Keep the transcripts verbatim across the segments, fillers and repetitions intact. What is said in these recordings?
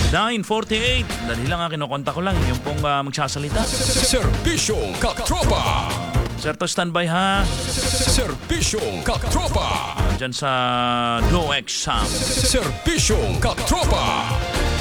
nine forty-eight. Dali lang nga, kinukonta ko lang yung pong uh, magsasalita. Serbisyong Katropa. Sir, to standby ha. Serbisyong Katropa. Diyan sa no exam. Serbisyong Katropa.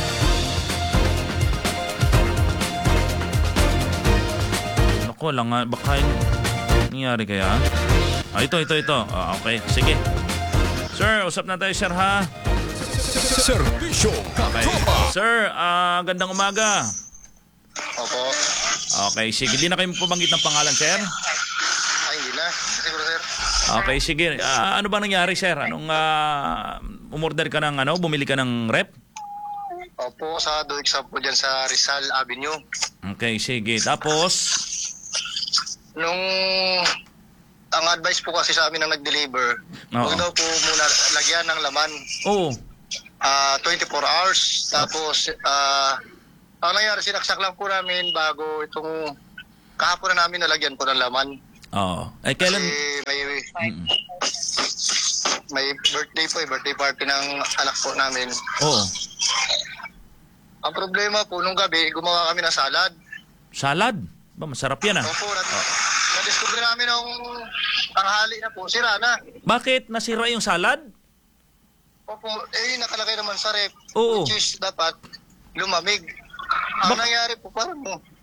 Ako lang nga, baka yung nangyari kaya? Ah, ito, ito, ito. Ah, okay, sige. Sir, usap na tayo, sir, ha? Serbisyong Okay. Katropa. Sir, ah, gandang umaga. Opo. Okay, sige. Di na kayo pubanggit ng pangalan, sir? Ay, hindi na. Siguro, sir. Okay, sige. Ah, ano ba nangyari, sir? Anong ah, umorder ka ng ano? Bumili ka ng rep? Opo, sa do exam po dyan sa Rizal Avenue. Okay, sige. Tapos, Nung ang advice po kasi sa amin ng nag-deliver, Oo. huwag daw po muna lagyan ng laman. oh, Ah, twenty-four hours. Tapos, ah, ang nangyari, sinaksak lang po namin bago itong kahapon na namin nalagyan po ng laman. oh. Eh, kailan? Kasi may, Mm. may birthday po, eh, birthday party ng anak po namin. Oh, Ang problema po, nung gabi, gumawa kami ng salad. salad? Ba, masarap yan, ah. Opo, nat- na-discover namin nung tanghali na po, sira na. Bakit nasira yung salad? Opo, eh, nakalagay naman sa rep. Oo. Which is dapat lumamig. Ang Bak- nangyari po, parang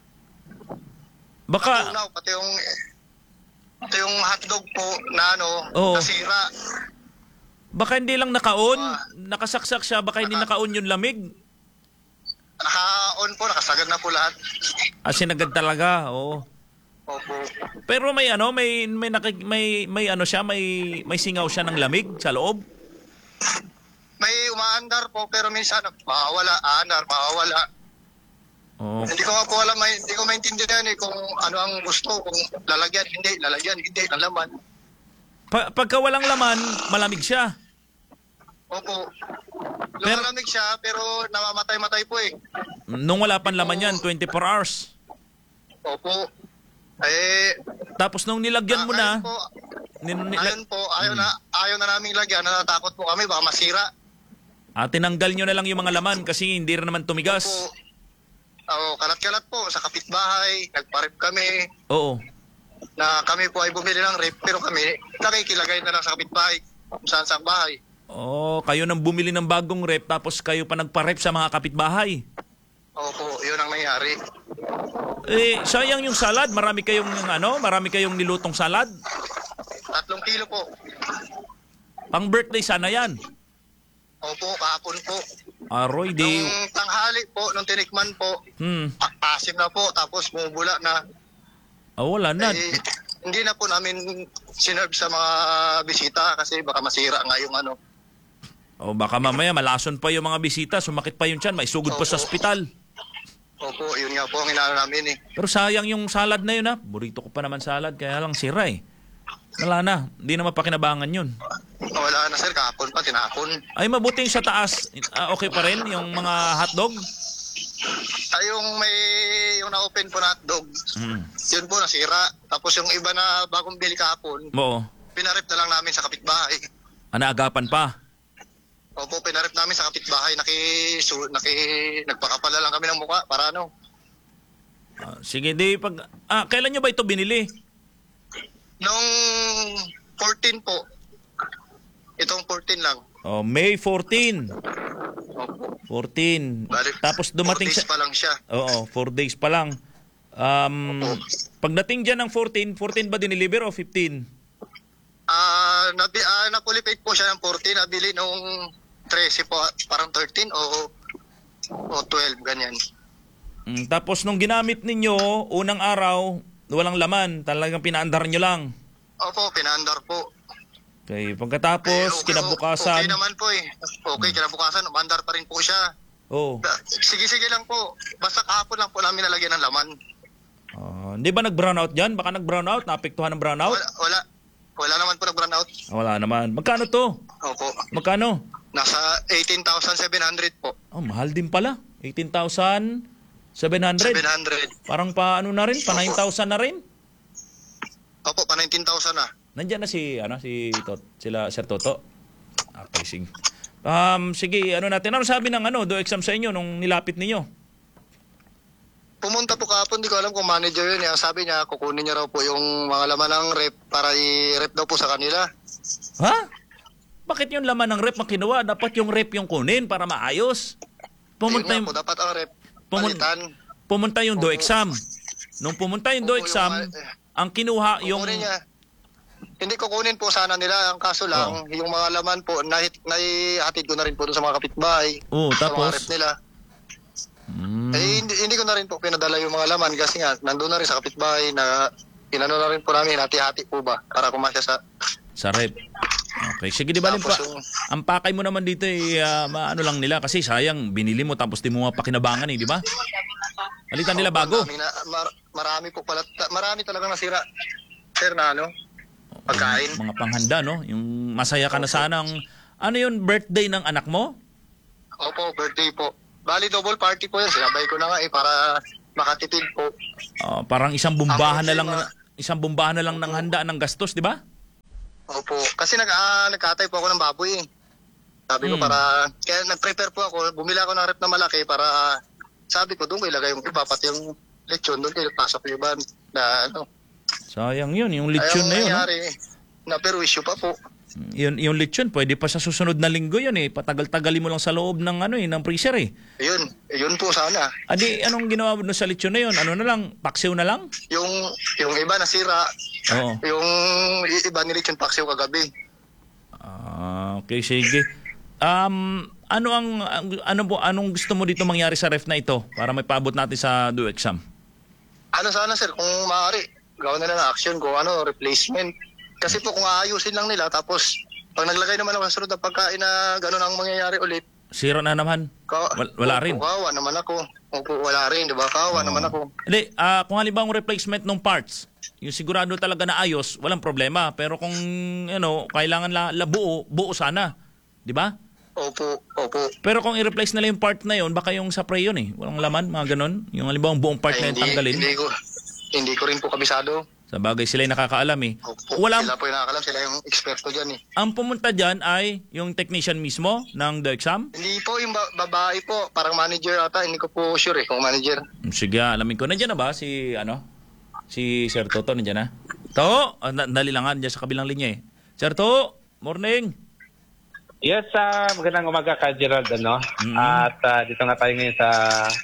Baka, natunaw, pati yung, pati yung hotdog po na ano, Oo. nasira. baka hindi lang naka-on. Ah. Nakasaksak siya, baka hindi naka-on yung lamig. Naka-on po, nakasagad na po lahat. Ah, sinagad talaga, oo. Opo. Pero may ano, may may nakik, may may ano siya, may may singaw siya ng lamig sa loob. May umaandar po, pero minsan mawawala, aandar, mawawala. Oh. Hindi ko nga po alam, may, hindi ko maintindihan eh kung ano ang gusto, kung lalagyan, hindi, lalagyan, hindi, ng laman. Pa- pagka walang laman, malamig siya. Opo. Pero- Lumalamig siya, pero namamatay-matay po eh. Nung wala pang laman yan, twenty-four hours. Opo. Eh, Tapos nung nilagyan mo na, ayun po, nin- nila- ayun po, ayaw na, ayaw na namin lagyan, natatakot po kami, baka masira. ah, tinanggal nyo na lang yung mga laman kasi hindi rin naman Po, tumigas. oh, kalat-kalat po, sa kapitbahay, nagparip kami, Oo. na kami po ay bumili ng rep, pero kami, nakikilagay na lang sa kapitbahay, kung saan sa bahay. Oh, kayo nang bumili ng bagong rep tapos kayo pa nagpa-rep sa mga kapitbahay. Opo, yun ang nangyari. Eh, sayang yung salad. Marami kayong ano, marami kayong nilutong salad. Tatlong kilo po. Pang birthday sana yan. Opo, kahapon po. Aroy, di... Nung tanghali po, nung tinikman po, Hmm. a- asim na po, tapos bumubula na. Oh, wala na. Eh, hindi na po namin sinerve sa mga bisita kasi baka masira nga yung ano. O baka mamaya malason pa yung mga bisita, sumakit pa yung tiyan, maisugod pa sa ospital. Opo, yun nga po ang inaano namin eh. Pero sayang yung salad na yun ha. Burrito ko pa naman salad, kaya lang sira eh. Wala na, hindi na mapakinabangan yun. Wala na sir, kahapon pa, tinapon. Ay, mabuting sa taas. Ah, okay pa rin yung mga hotdog? Ay, yung may, yung na-open po na hotdog, Hmm. yun po nasira. Tapos yung iba na bagong bili kahapon, Oo. pinarip na lang namin sa kapitbahay. Anaagapan pa. Opo, pinarip namin sa kapitbahay, naki, su, naki, nagpakapala lang kami ng mukha para ano. Ah, sige, di pag... Ah, kailan nyo ba ito binili? Nung fourteen po, itong fourteen lang. Oh, May fourteen. Opo. fourteen. Bali, Tapos dumating four days sa... pa lang siya. Oo, four days pa lang. Um, pagdating dyan ng fourteen, fourteen ba diniliver o fifteen? Ah, nabi ah, nakulipate po siya ng fourteen, nabili nung thirteen po, parang thirteen o o twelve ganyan. Mm, tapos nung ginamit ninyo, unang araw, walang laman. Talagang pinaandar nyo lang. Opo, pinaandar po. Okay, Eh, pagkatapos, okay, kinabukasan. Okay naman po eh. Okay, kinabukasan, umandar pa rin po siya. Oh. Sige-sige lang po. Basta kahapon lang po namin nalagyan ng laman. Ah, hindi ba nag-brown out dyan? Baka nag-brown out? Naapektuhan ng brown out? Wala, wala. Wala naman po nag-brown out. Ah, wala naman. Magkano to? Opo. Magkano? Nasa eighteen thousand seven hundred po. Oh, mahal din pala. eighteen thousand seven hundred. seven hundred. Parang pa ano na rin? Pa nine thousand na rin? Opo, pa nineteen thousand na. Nandiyan na si, ano, si Tot, sila, Sir Toto. Okay, sige. Um, sige, ano natin. Ano sabi ng ano, do exam sa inyo nung nilapit ninyo? Pumunta po kahapon, di ko alam kung manager yun. Yung sabi niya, kukunin niya raw po yung mga laman ng rep para i-rep daw po sa kanila. Ha? Bakit yung laman ng rep makinuha? Dapat yung rep yung kunin para maayos. Pumunta Yun yung, nga po, dapat ang rep Pumun- palitan. pumunta yung do exam. Nung pumunta yung do Opo, yung exam, mga- eh, ang kinuha yung... Kukunin niya. Hindi kukunin po sana nila. Ang kaso lang, yung mga laman po, nahit, naihatid ko na rin po doon sa mga kapitbahay. Oo, Sa mga tapos? rep nila. Hmm, Eh, hindi, hindi ko na rin po pinadala yung mga laman kasi nga, nandun na rin sa kapitbahay na inano na rin po namin, hati-hati po ba, para kumasya sa... sa rep. Okay, sige, di ba rin pa? Tapos yung- Ang pakay mo naman dito eh, ah, maano lang nila kasi sayang, binili mo tapos di mo mapakinabangan eh, di ba? Alitan nila bago. Marami, na, mar- marami po pala, ta- marami talagang nasira. Sir, na ano, pagkain. Mga panghanda, no? Yung masaya ka na sana. Ang, ano yun, birthday ng anak mo? Opo, birthday po. Bali, double party po yan. Sinabay ko na nga eh, para makatipid po. Ah, parang isang bumbahan Tapos na lang, yung mga- isang bumbahan na lang ng handa ng gastos, di ba? Opo. Kasi nag, ah, nagkatay po ako ng baboy eh. Sabi ko Hmm. para, kaya nag-prepare po ako. Bumili ako ng rep na malaki para, sabi ko doon ko ilagay yung iba, pati yung lechon, doon ko pasok yung iba na ano. Sayang yun, yung lechon Ayaw na yun. no? nangyari, na pero issue pa po. Yun, yung lechon, pwede pa sa susunod na linggo yun eh. Patagal-tagali mo lang sa loob ng ano eh, ng freezer eh. Yun, yun po sana. Adi, anong ginawa mo dun sa lechon na yun? Ano na lang? Paksiw na lang? Yung, yung iba nasira, Oo. yung i- iba nilechon paksiw kagabi. Ah, okay, sige. Um, ano ang ang- ano po anong gusto mo dito mangyari sa ref na ito para may paabot natin sa do exam? Ano sana sir, kung maaari, gawin na lang ng action ko, ano, replacement. Kasi po kung aayusin lang nila, tapos pag naglagay naman ako sa sunod na pagkain na gano'n ang mangyayari ulit, Zero na naman. Ka- Wal- wala rin. Opo, kawa naman ako. Opo, wala rin, di ba? Kawa naman ako. Hindi, ah, kung halimbawa ang replacement ng parts, yung sigurado talaga na ayos, walang problema. Pero kung ano, kailangan la, la buo, buo sana. 'Di ba? Opo, opo. Pero kung i-replace nila yung part na yon, baka yung sa pre yun eh. Walang laman, mga ganun. Yung halimbawa ang buong part na Ay, yun hindi, tanggalin. hindi ko, hindi ko rin po kabisado. Sa bagay, sila yung nakakaalam eh. Opo, Walang, sila po yung nakakalam, sila yung eksperto dyan eh. ang pumunta dyan ay yung technician mismo ng the exam. Hindi po, yung ba- babae po, parang manager ata, hindi ko po sure eh, kung manager. Sige, alamin ko. Nandiyan na ba si, ano? Si Sir Toto, nandiyan na? To, ah, na- nalilangan dyan sa kabilang linya eh. Sir To, morning. Yes, uh, magandang umaga ka, Gerald. Ano? Mm. At uh, dito nga tayo ngayon sa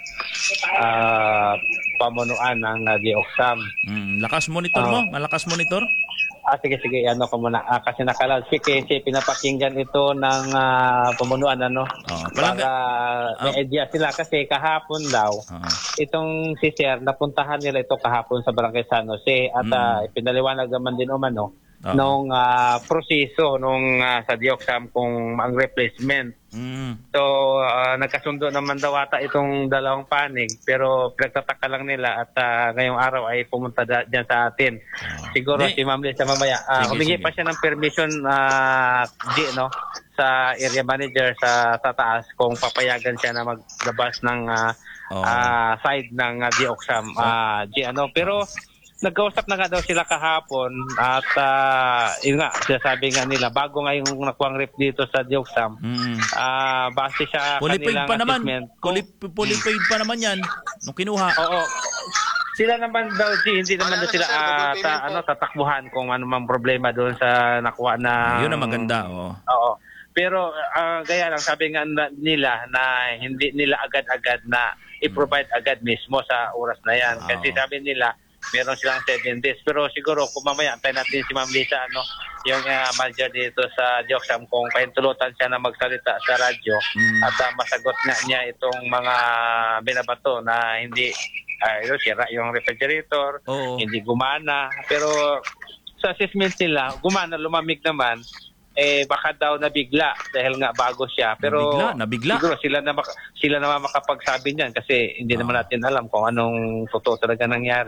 uh, pamunuan ng uh, Dioxam. Mm, lakas monitor mo? Malakas monitor? Ah, sige, sige, ano ko muna. Ah, kasi naka-loudspeaker kasi pinapakinggan ito ng uh, pamunuan, ano? Oh, Para palang- may idea sila kasi kahapon daw, Oo. itong si Sir, napuntahan nila ito kahapon sa Barangay San Jose at Mm. uh, pinaliwanag naman din umano Oo. nung ah, proseso nung ah, sa Dioxam kung ang replacement. Mm. So, ah, nagkasundo naman daw ata itong dalawang panig pero pinagtataka lang nila at ah, ngayong araw ay pumunta da- dyan sa atin. Siguro Di- si Ma'am Lisa mamaya. ah, Sige, humingi sige. pa siya ng permission uh, G, no? Sa area manager sa, sa taas kung papayagan siya na maglabas ng ah, Oo. ah, side ng uh, Dioxam. ah, G, ano? Pero nagkausap na nga daw sila kahapon at uh, yun nga, sinasabi nga nila, bago nga yung nakuha rep dito sa Dioxam, Mm. ah base siya Fully paid kanilang pa naman. assessment. Kung- Fully, fully paid pa naman yan. Nung kinuha. Oo. Sila naman daw, G, hindi naman Wala daw na sila siya, sir. ah, Double sa, payment po. ano, tatakbuhan kung ano mang problema doon sa nakuha na... Yun ang maganda. Oh. Oo. Pero ah, gaya lang, sabi nga na- nila na hindi nila agad-agad na i-provide agad mismo sa oras na yan. Oo. Kasi sabi nila, meron silang seven days. Pero siguro, kung mamaya, antayin natin si Ma'am Lisa, ano, yung ah, manager dito sa Dioxam, kung pahintulutan siya na magsalita sa radyo Mm. at ah, masagot nga niya itong mga binabato na hindi, uh, sira yung refrigerator, Oo. hindi gumana. Pero sa assessment nila, gumana, lumamig naman, eh baka daw nabigla dahil nga bago siya. Pero Nabigla, nabigla. siguro sila na maka- sila naman makapagsabi niyan kasi hindi naman natin alam kung anong totoo talaga nangyari.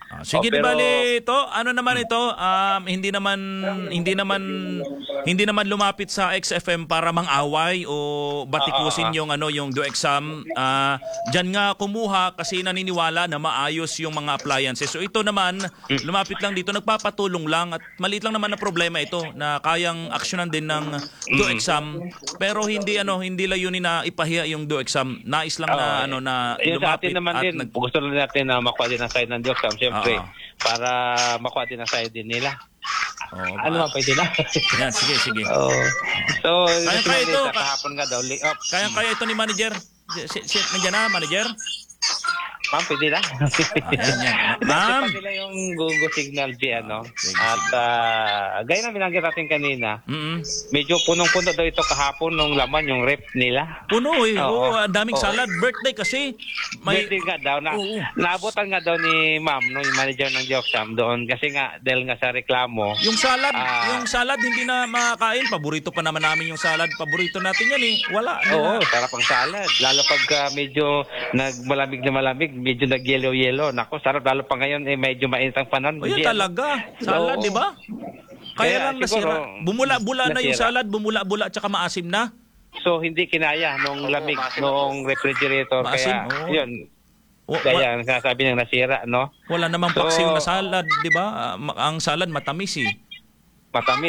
Ah, sige, Oh, di pero- bali ito, ano naman ito, um, hindi naman hindi naman hindi naman lumapit sa X F M para mang-away o batikusin yung ano yung do exam. Ah, diyan nga kumuha kasi naniniwala na maayos yung mga appliances. So ito naman lumapit lang dito, nagpapatulong lang at maliit lang naman na problema ito na kayang aksyonan din ng do exam. Pero hindi ano, hindi layunin na ipahiya yung do exam. Nais lang na Oo, ano na yun sa lumapit atin naman at din, nag- gusto rin natin na makuha din ang side ng Diyos, siyempre, Oo. para makuha din ang side din nila. Oh, Ano ba pwede na? yan, sige, sige. Oo. So, Kaya- si kaya ito, Manita, ka- kahapon nga daw, lay up. Kaya kaya ito ni manager. Si, si, nandiyan na, manager? Ma'am, pwede na. Ayan, yan. Ma'am? Ma'am? nila yung Google Signal G, ano? Sige, At, ah, gaya na binanggit natin kanina, Mm-mm. medyo punong-puno daw ito kahapon nung laman, yung rep nila. Puno eh. Oo. Oo, ang daming Oo. salad. Birthday kasi. May, Birthday nga daw na Oo. naabutan nga daw ni ma'am no yung manager ng Jobsam doon kasi nga dahil nga sa reklamo. yung salad, Ah. yung salad hindi na makakain. Paborito pa naman namin yung salad. Paborito natin yan eh. Wala. hindi Oo, na. sarap ang salad. Lalo pag ah, medyo nagmalamig na malamig, medyo nag-yellow-yellow. Nako, sarap lalo pa ngayon eh medyo mainit ang panahon. O yun Hindi, talaga. Salad, Oo. di ba? Kaya Kaya lang siguro, nasira. Bumula-bula na yung nasira. salad. Bumula-bula at saka maasim na. So hindi kinaya nung lamig, nung refrigerator. Maasim, Kaya oo. yun, O, wa- kaya ang sinasabi niya nasira, no? wala namang So- paksiw na salad, di ba? Ah, ma- ang salad matamis eh. Matamis.